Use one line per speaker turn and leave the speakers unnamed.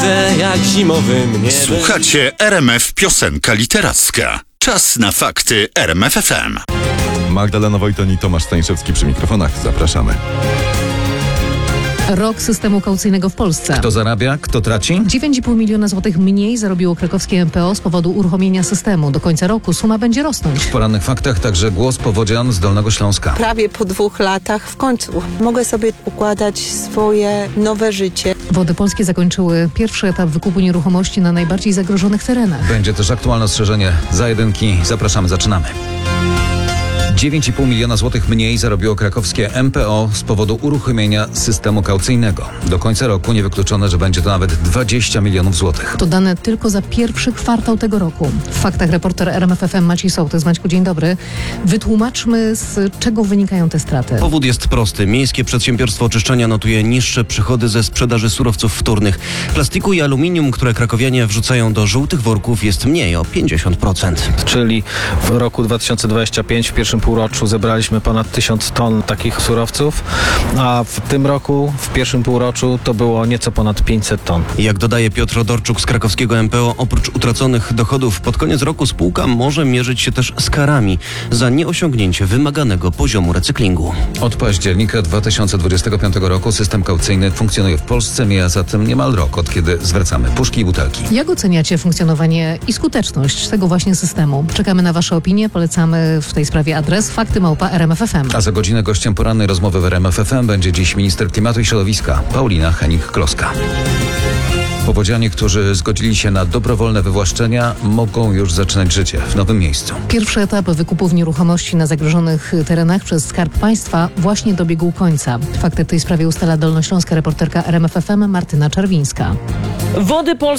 widzę jak zimowym niebem.
Słuchacie RMF Piosenka Literacka. Czas na fakty RMF FM.
Magdalena Wojton i Tomasz Stańszewski przy mikrofonach. Zapraszamy.
Rok systemu kaucyjnego w Polsce.
Kto zarabia, kto traci?
9,5 miliona złotych mniej zarobiło krakowskie MPO z powodu uruchomienia systemu. Do końca roku suma będzie rosnąć.
W porannych faktach także głos powodzian z Dolnego Śląska.
Prawie po 2 latach w końcu mogę sobie układać swoje nowe życie.
Wody Polskie zakończyły pierwszy etap wykupu nieruchomości na najbardziej zagrożonych terenach.
Będzie też aktualne ostrzeżenie za jedynki. Zapraszamy, zaczynamy. 9,5 miliona złotych mniej zarobiło krakowskie MPO z powodu uruchomienia systemu kaucyjnego. Do końca roku niewykluczone, że będzie to nawet 20 milionów złotych.
To dane tylko za pierwszy kwartał tego roku. W faktach reporter RMF FM Maciej Sołtys. Maćku, dzień dobry. Wytłumaczmy, z czego wynikają te straty.
Powód jest prosty. Miejskie przedsiębiorstwo oczyszczania notuje niższe przychody ze sprzedaży surowców wtórnych. Plastiku i aluminium, które krakowianie wrzucają do żółtych worków, jest mniej o 50%.
Czyli w roku 2025 w pierwszym półroczu zebraliśmy ponad 1000 ton takich surowców, a w tym roku, w pierwszym półroczu to było nieco ponad 500 ton.
Jak dodaje Piotr Odorczuk z krakowskiego MPO, oprócz utraconych dochodów pod koniec roku spółka może mierzyć się też z karami za nieosiągnięcie wymaganego poziomu recyklingu.
Od października 2025 roku system kaucyjny funkcjonuje w Polsce. Mija zatem niemal rok, od kiedy zwracamy puszki i butelki.
Jak oceniacie funkcjonowanie i skuteczność tego właśnie systemu? Czekamy na wasze opinie. Polecamy w tej sprawie adres fakty@rmf.fm.
A za godzinę gościem porannej rozmowy w RMF FM będzie dziś minister klimatu i środowiska Paulina Hennig-Kloska. Powodzianie, którzy zgodzili się na dobrowolne wywłaszczenia, mogą już zaczynać życie w nowym miejscu.
Pierwszy etap wykupów nieruchomości na zagrożonych terenach przez Skarb Państwa właśnie dobiegł końca. Fakty w tej sprawie ustala dolnośląska reporterka RMF FM Martyna Czerwińska.
Wody Polskie